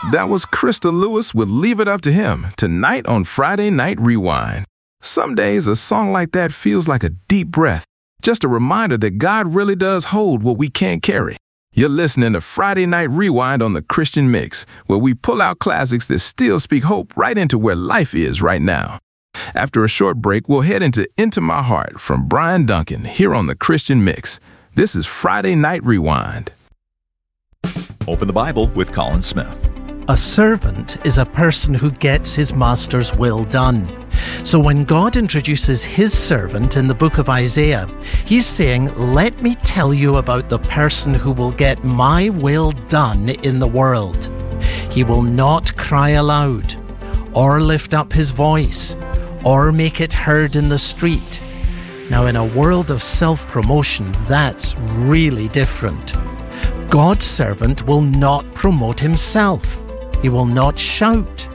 That was Krista Lewis with Leave It Up to Him tonight on Friday Night Rewind. Some days a song like that feels like a deep breath, just a reminder that God really does hold what we can't carry. You're listening to Friday Night Rewind on the Christian Mix, where we pull out classics that still speak hope right into where life is right now. After a short break, we'll head Into My Heart from Brian Duncan here on the Christian Mix. This is Friday Night Rewind. Open the Bible with Colin Smith. A servant is a person who gets his master's will done. So when God introduces his servant in the book of Isaiah, he's saying, let me tell you about the person who will get my will done in the world. He will not cry aloud, or lift up his voice, or make it heard in the street. Now, in a world of self-promotion, that's really different. God's servant will not promote himself. He will not shout.